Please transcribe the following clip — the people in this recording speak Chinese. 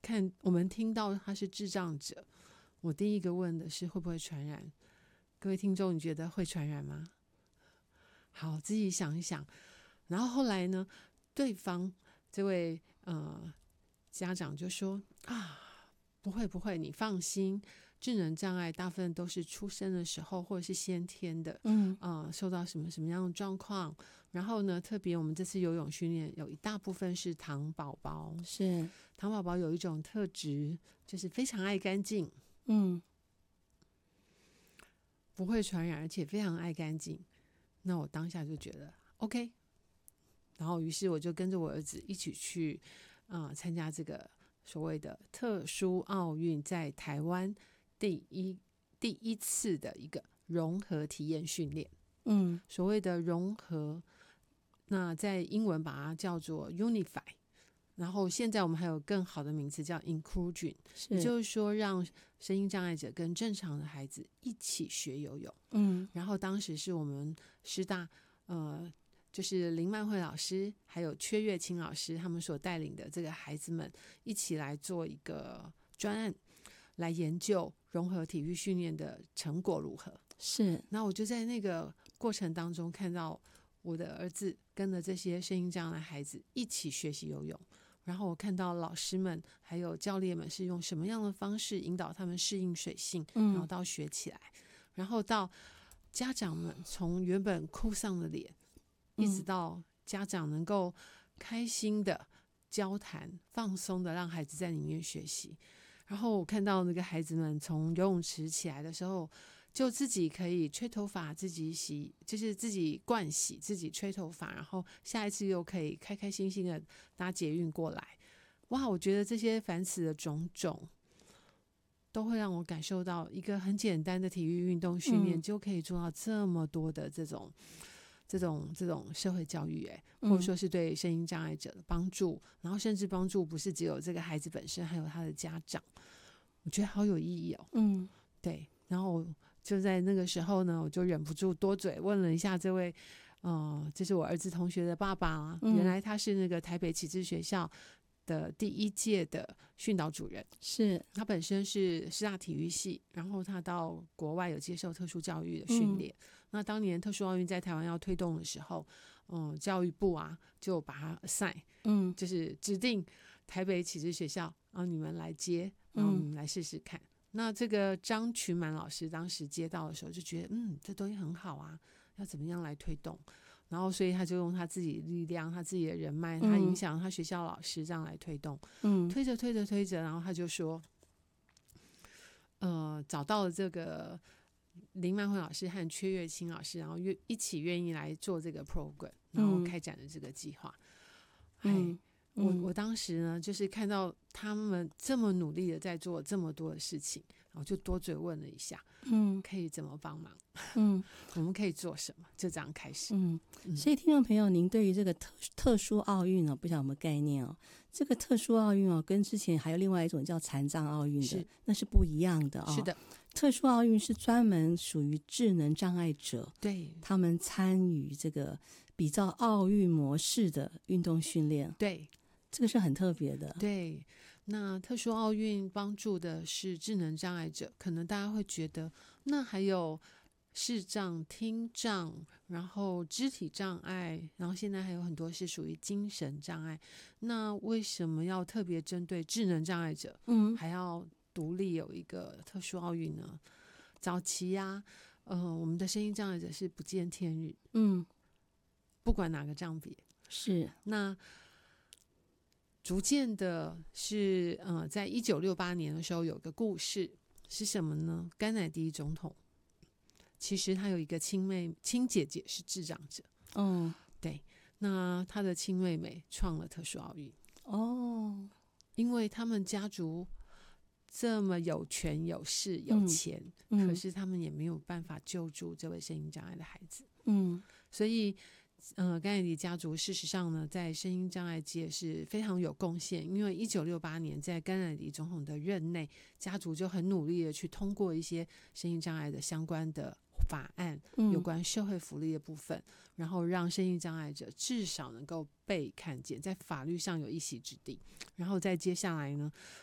我们听到他是智障者，我第一个问的是会不会传染？各位听众，你觉得会传染吗？好，自己想一想。然后后来呢，对方这位家长就说啊，不会不会，你放心，智能障碍大部分都是出生的时候或者是先天的，受到什么什么样的状况。然后呢，特别我们这次游泳训练有一大部分是糖宝宝， 是糖宝宝有一种特质，就是非常爱干净，不会传染，而且非常爱干净。那我当下就觉得 OK， 然后于是我就跟着我儿子一起去参加这个所谓的特殊奥运，在台湾第一次的一个融合体验训练。所谓的融合，那在英文把它叫做 Unify， 然后现在我们还有更好的名词叫 Inclusion， 也就是说让声音障碍者跟正常的孩子一起学游泳。然后当时是我们师大就是林曼慧老师还有缺月清老师他们所带领的这个孩子们一起来做一个专案，来研究融合体育训练的成果如何。 是， 那我就在那个过程当中看到我的儿子跟着这些声音障碍孩子一起学习游泳，然后我看到老师们还有教练们是用什么样的方式引导他们适应水性，然后到学起来，然后到家长们从原本哭丧的脸，一直到家长能够开心的交谈，放松的让孩子在里面学习。然后我看到那个孩子们从游泳池起来的时候，就自己可以吹头发，自己洗，就是自己盥洗，自己吹头发，然后下一次又可以开开心心的搭捷运过来。哇，我觉得这些凡此的种种都会让我感受到一个很简单的体育运动训练就可以做到这么多的这种社会教育，或者说是对声音障碍者的帮助，然后甚至帮助不是只有这个孩子本身，还有他的家长，我觉得好有意义哦。对，然后就在那个时候呢，我就忍不住多嘴问了一下这位这是我儿子同学的爸爸原来他是那个台北启智学校的第一届的训导主任， 是他本身是师大体育系，然后他到国外有接受特殊教育的训练。那当年特殊奥运在台湾要推动的时候，教育部就把他assign，就是指定台北启智学校，然后你们来接，然后你们来试试看。那这个张群满老师当时接到的时候就觉得这东西很好啊，要怎么样来推动，然后所以他就用他自己的力量，他自己的人脉，他影响他学校老师这样来推动。推着，然后他就说找到了这个林曼慧老师和缺月清老师，然后一起愿意来做这个 program， 然后开展了这个计划。我当时呢，就是看到他们这么努力的在做这么多的事情，然后就多嘴问了一下，可以怎么帮忙？我们可以做什么？就这样开始。 所以听众朋友，您对于这个特殊奥运不晓得有没有概念哦？这个特殊奥运跟之前还有另外一种叫残障奥运的，那是不一样的是的， 特殊奥运是专门属于智能障碍者， 对， 他们参与这个比照奥运模式的运动训练， 对， 这个是很特别的。 对，那特殊奥运帮助的是智能障碍者，可能大家会觉得那还有视障、听障，然后肢体障碍，然后现在还有很多是属于精神障碍。那为什么要特别针对智能障碍者，还要独立有一个特殊奥运呢？早期我们的声音障碍者是不见天日，不管哪个障别， 是那逐渐的是在1968年的时候有个故事是什么呢？甘乃迪总统其实他有一个亲姐姐是智障者，对，那他的亲妹妹创了特殊奥运，因为他们家族这么有权有势有钱，可是他们也没有办法救助这位声音障碍的孩子，所以甘乃迪家族事实上呢，在声音障碍界是非常有贡献，因为1968年在甘乃迪总统的任内，家族就很努力的去通过一些声音障碍的相关的法案，有关社会福利的部分，然后让声音障碍者至少能够被看见，在法律上有一席之地。然后再接下来呢，